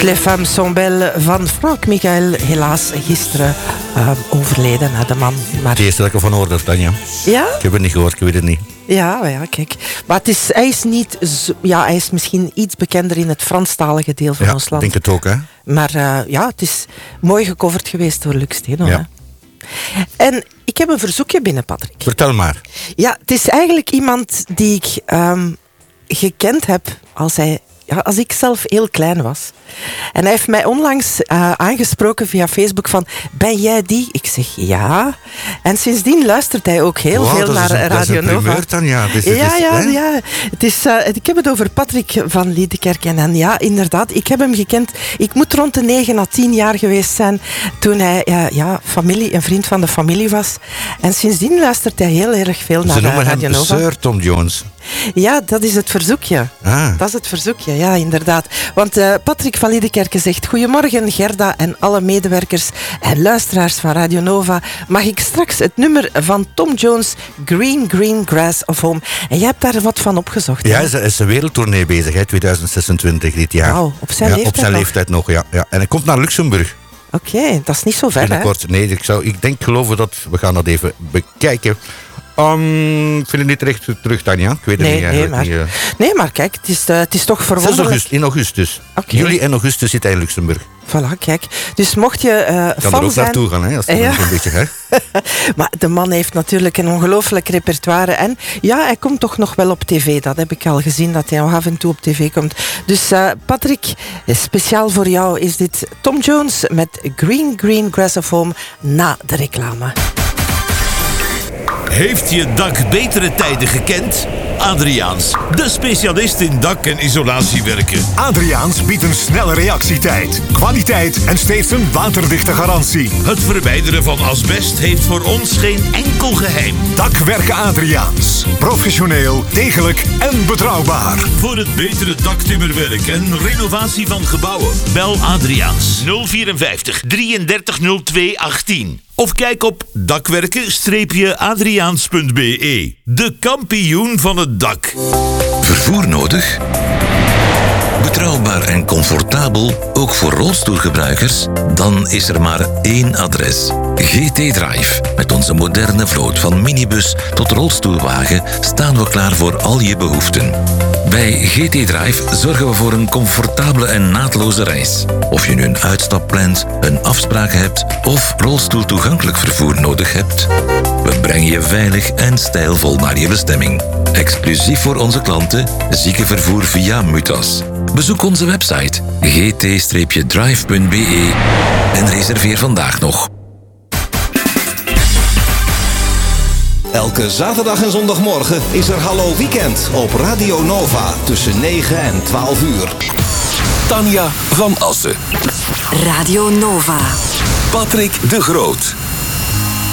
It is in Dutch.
Les femmes sont belles van Frank Michael. Helaas gisteren overleden, de man. Maar... Het eerste dat ik ervan hoorde, Tanja. Ja? Ik heb het niet gehoord, ik weet het niet. Ja, kijk. Maar hij is niet hij is misschien iets bekender in het Franstalige deel van ons land. Ik denk het ook, hè. Maar het is mooi gecoverd geweest door Luc Steno. Ja. Hè? En ik heb een verzoekje binnen, Patrick. Vertel maar. Ja, het is eigenlijk iemand die ik gekend heb als ik zelf heel klein was. En hij heeft mij onlangs aangesproken via Facebook van, ben jij die? Ik zeg ja. En sindsdien luistert hij ook heel veel naar Radio Nova. Dat is een dan, ja. Ja. Ik heb het over Patrick van Liedekerke. En ja, inderdaad, ik heb hem gekend. Ik moet rond de 9 à 10 jaar geweest zijn toen hij een vriend van de familie was. En sindsdien luistert hij heel erg veel naar Radio Nova. Ze noemen hem Sir Tom Jones. Ja, dat is het verzoekje. Ah. Dat is het verzoekje, ja, inderdaad. Want Patrick van Liedekerke zegt, goedemorgen Gerda en alle medewerkers en luisteraars van Radio Nova. Mag ik straks het nummer van Tom Jones, Green Grass of Home? En jij hebt daar wat van opgezocht. Ja, hij is een wereldtournee bezig, hè, 2026 dit jaar. Wauw, op zijn leeftijd op zijn leeftijd nog, ja. En hij komt naar Luxemburg. Oké, dat is niet zo ver, hè? Binnenkort. Nee, geloven dat we gaan dat even bekijken. Ik vind het niet recht terug, Tanja. Ik weet het niet eigenlijk. Nee, maar kijk, het is toch verwonderlijk. 6 augustus. Okay. Juli en augustus zit hij in Luxemburg. Voilà, kijk. Dus mocht je kan fan er ook zijn... naartoe gaan, hè, als het een beetje, hè. Maar de man heeft natuurlijk een ongelooflijk repertoire. En ja, hij komt toch nog wel op tv. Dat heb ik al gezien, dat hij nog af en toe op tv komt. Dus Patrick, speciaal voor jou is dit Tom Jones met Green Grass of Home na de reclame. Heeft je dak betere tijden gekend? Adriaans, de specialist in dak- en isolatiewerken. Adriaans biedt een snelle reactietijd, kwaliteit en steeds een waterdichte garantie. Het verwijderen van asbest heeft voor ons geen enkel geheim. Dakwerken Adriaans. Professioneel, degelijk en betrouwbaar. Voor het betere daktimmerwerk en renovatie van gebouwen. Bel Adriaans 054 3302 18. Of kijk op dakwerken-adriaans.be. De kampioen van het dak. Vervoer nodig? Betrouwbaar en comfortabel, ook voor rolstoelgebruikers? Dan is er maar één adres. GT Drive. Met onze moderne vloot van minibus tot rolstoelwagen staan we klaar voor al je behoeften. Bij GT Drive zorgen we voor een comfortabele en naadloze reis. Of je nu een uitstap plant, een afspraak hebt of rolstoeltoegankelijk vervoer nodig hebt. We brengen je veilig en stijlvol naar je bestemming. Exclusief voor onze klanten, ziekenvervoer via Mutas. Bezoek onze website gt-drive.be en reserveer vandaag nog. Elke zaterdag en zondagmorgen is er Hallo Weekend op Radio Nova tussen 9 en 12 uur. Tanja van Assen. Radio Nova. Patrick de Groot.